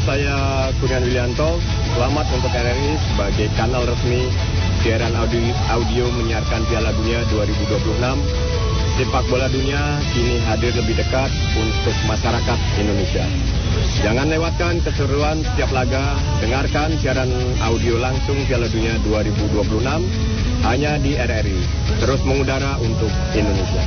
saya Kurniawan Willianto. Selamat untuk RRI sebagai kanal resmi siaran audio menyiarkan Piala Dunia 2026. Sepak bola dunia kini hadir lebih dekat untuk masyarakat Indonesia. Jangan lewatkan keseruan setiap laga. Dengarkan siaran audio langsung Piala Dunia 2026 hanya di RRI. Terus mengudara untuk Indonesia.